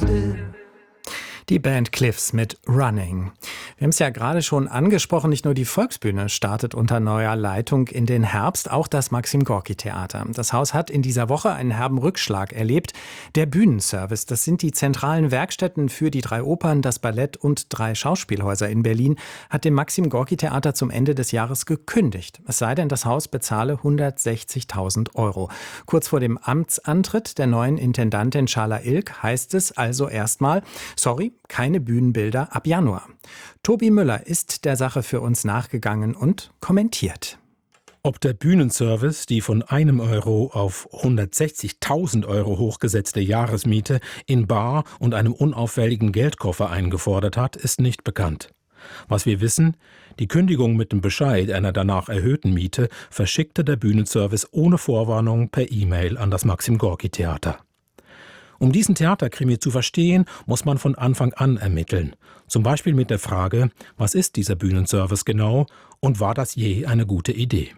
Die Band Cliffs mit Running. Wir haben es ja gerade schon angesprochen, nicht nur die Volksbühne startet unter neuer Leitung in den Herbst, auch das Maxim-Gorki-Theater. Das Haus hat in dieser Woche einen herben Rückschlag erlebt. Der Bühnenservice, das sind die zentralen Werkstätten für die 3 Opern, das Ballett und 3 Schauspielhäuser in Berlin, hat dem Maxim-Gorki-Theater zum Ende des Jahres gekündigt. Es sei denn, das Haus bezahle 160.000 €. Kurz vor dem Amtsantritt der neuen Intendantin Schala Ilk heißt es also erstmal, sorry, keine Bühnenbilder ab Januar. Tobi Müller ist der Sache für uns nachgegangen und kommentiert. Ob der Bühnenservice die von €1 auf 160.000 € hochgesetzte Jahresmiete in bar und einem unauffälligen Geldkoffer eingefordert hat, ist nicht bekannt. Was wir wissen, die Kündigung mit dem Bescheid einer danach erhöhten Miete verschickte der Bühnenservice ohne Vorwarnung per E-Mail an das Maxim-Gorki-Theater. Um diesen Theaterkrimi zu verstehen, muss man von Anfang an ermitteln. Zum Beispiel mit der Frage, was ist dieser Bühnenservice genau und war das je eine gute Idee?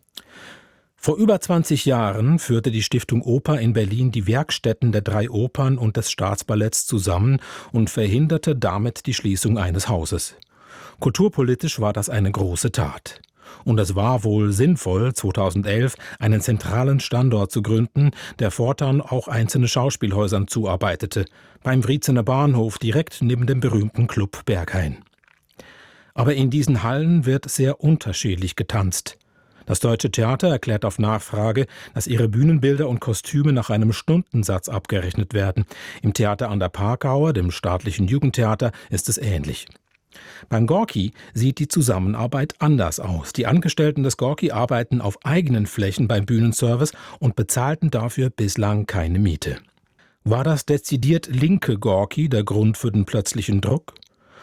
Vor über 20 Jahren führte die Stiftung Oper in Berlin die Werkstätten der 3 Opern und des Staatsballetts zusammen und verhinderte damit die Schließung eines Hauses. Kulturpolitisch war das eine große Tat. Und es war wohl sinnvoll, 2011 einen zentralen Standort zu gründen, der fortan auch einzelnen Schauspielhäusern zuarbeitete, beim Wriezener Bahnhof direkt neben dem berühmten Club Berghain. Aber in diesen Hallen wird sehr unterschiedlich getanzt. Das Deutsche Theater erklärt auf Nachfrage, dass ihre Bühnenbilder und Kostüme nach einem Stundensatz abgerechnet werden. Im Theater an der Parkauer, dem staatlichen Jugendtheater, ist es ähnlich. Beim Gorki sieht die Zusammenarbeit anders aus. Die Angestellten des Gorki arbeiten auf eigenen Flächen beim Bühnenservice und bezahlten dafür bislang keine Miete. War das dezidiert linke Gorki der Grund für den plötzlichen Druck?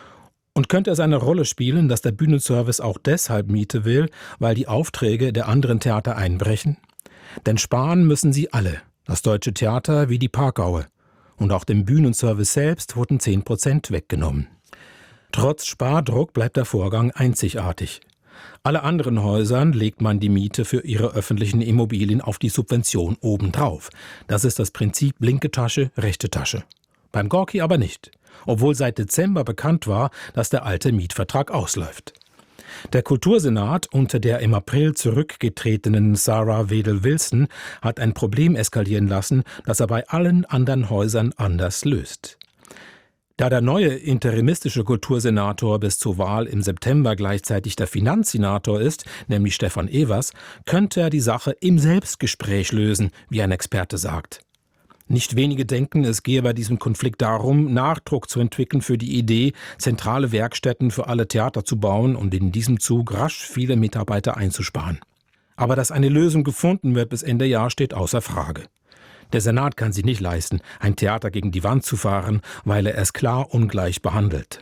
Und könnte es eine Rolle spielen, dass der Bühnenservice auch deshalb Miete will, weil die Aufträge der anderen Theater einbrechen? Denn sparen müssen sie alle, das Deutsche Theater wie die Parkauer. Und auch dem Bühnenservice selbst wurden 10% weggenommen. Trotz Spardruck bleibt der Vorgang einzigartig. Alle anderen Häusern legt man die Miete für ihre öffentlichen Immobilien auf die Subvention obendrauf. Das ist das Prinzip linke Tasche, rechte Tasche. Beim Gorki aber nicht, obwohl seit Dezember bekannt war, dass der alte Mietvertrag ausläuft. Der Kultursenat unter der im April zurückgetretenen Sarah Wedel-Wilson hat ein Problem eskalieren lassen, das er bei allen anderen Häusern anders löst. Da der neue interimistische Kultursenator bis zur Wahl im September gleichzeitig der Finanzsenator ist, nämlich Stefan Evers, könnte er die Sache im Selbstgespräch lösen, wie ein Experte sagt. Nicht wenige denken, es gehe bei diesem Konflikt darum, Nachdruck zu entwickeln für die Idee, zentrale Werkstätten für alle Theater zu bauen und in diesem Zug rasch viele Mitarbeiter einzusparen. Aber dass eine Lösung gefunden wird bis Ende Jahr, steht außer Frage. Der Senat kann sich nicht leisten, ein Theater gegen die Wand zu fahren, weil er es klar ungleich behandelt.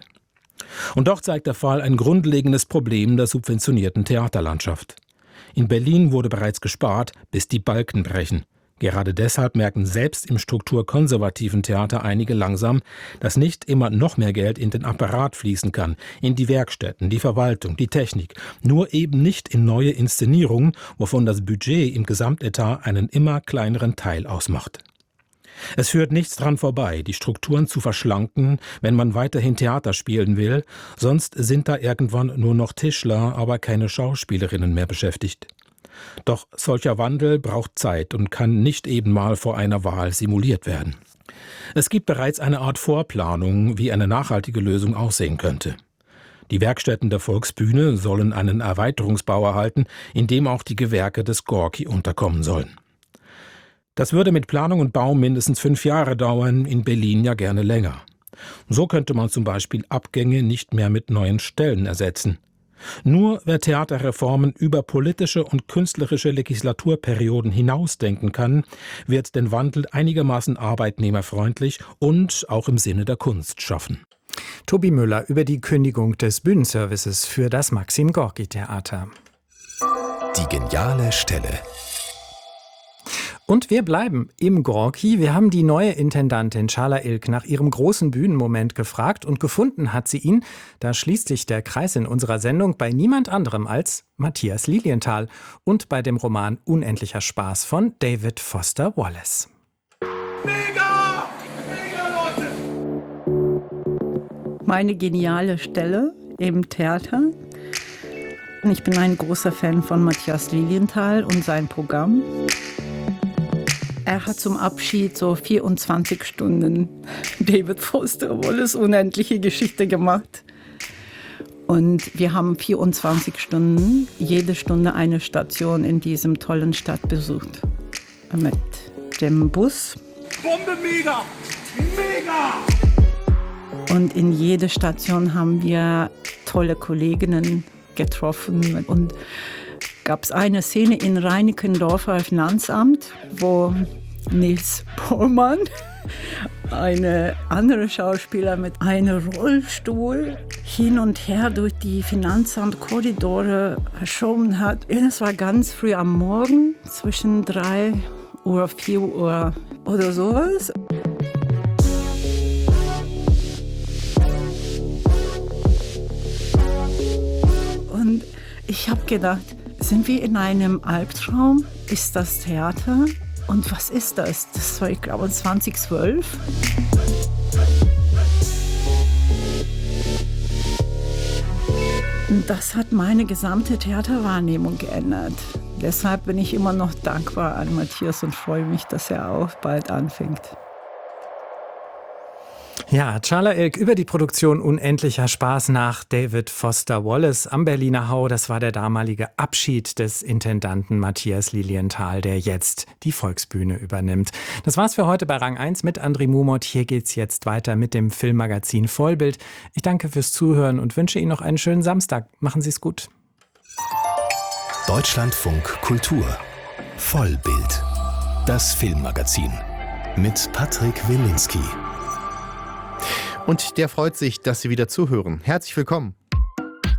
Und doch zeigt der Fall ein grundlegendes Problem der subventionierten Theaterlandschaft. In Berlin wurde bereits gespart, bis die Balken brechen. Gerade deshalb merken selbst im strukturkonservativen Theater einige langsam, dass nicht immer noch mehr Geld in den Apparat fließen kann, in die Werkstätten, die Verwaltung, die Technik, nur eben nicht in neue Inszenierungen, wovon das Budget im Gesamtetat einen immer kleineren Teil ausmacht. Es führt nichts dran vorbei, die Strukturen zu verschlanken, wenn man weiterhin Theater spielen will, sonst sind da irgendwann nur noch Tischler, aber keine Schauspielerinnen mehr beschäftigt. Doch solcher Wandel braucht Zeit und kann nicht eben mal vor einer Wahl simuliert werden. Es gibt bereits eine Art Vorplanung, wie eine nachhaltige Lösung aussehen könnte. Die Werkstätten der Volksbühne sollen einen Erweiterungsbau erhalten, in dem auch die Gewerke des Gorki unterkommen sollen. Das würde mit Planung und Bau mindestens 5 Jahre dauern, in Berlin ja gerne länger. So könnte man zum Beispiel Abgänge nicht mehr mit neuen Stellen ersetzen. Nur wer Theaterreformen über politische und künstlerische Legislaturperioden hinausdenken kann, wird den Wandel einigermaßen arbeitnehmerfreundlich und auch im Sinne der Kunst schaffen. Tobi Müller über die Kündigung des Bühnenservices für das Maxim-Gorki-Theater. Die geniale Stelle. Und wir bleiben im Gorki. Wir haben die neue Intendantin Schala Ilk nach ihrem großen Bühnenmoment gefragt und gefunden hat sie ihn, da schließt sich der Kreis in unserer Sendung, bei niemand anderem als Matthias Lilienthal und bei dem Roman Unendlicher Spaß von David Foster Wallace. Mega! Mega, Leute! meine geniale Stelle im Theater. Ich bin ein großer Fan von Matthias Lilienthal und sein Programm. Er hat zum Abschied so 24 Stunden David Foster Wallace unendliche Geschichte gemacht. Und wir haben 24 Stunden, jede Stunde eine Station in diesem tollen Stadt besucht. Mit dem Bus. Bombe mega! Mega! Und in jeder Station haben wir tolle Kolleginnen getroffen. Und gab es eine Szene in Reinickendorfer Finanzamt, wo Nils Pohlmann, eine andere Schauspieler mit einem Rollstuhl, hin und her durch die Finanzamtkorridore verschoben hat. Es war ganz früh am Morgen, zwischen 3 Uhr, 4 Uhr oder sowas. Und ich habe gedacht, sind wir in einem Albtraum? Ist das Theater? Und was ist das? Das war, ich glaube, 2012. Und das hat meine gesamte Theaterwahrnehmung geändert. Deshalb bin ich immer noch dankbar an Matthias und freue mich, dass er auch bald anfängt. Ja, Charla Ilk über die Produktion Unendlicher Spaß nach David Foster Wallace am Berliner Hau. Das war der damalige Abschied des Intendanten Matthias Lilienthal, der jetzt die Volksbühne übernimmt. Das war's für heute bei Rang 1 mit André Mumot. Hier geht's jetzt weiter mit dem Filmmagazin Vollbild. Ich danke fürs Zuhören und wünsche Ihnen noch einen schönen Samstag. Machen Sie's gut. Deutschlandfunk Kultur. Vollbild. Das Filmmagazin. Mit Patrick Wilinski. Und der freut sich, dass Sie wieder zuhören. Herzlich willkommen.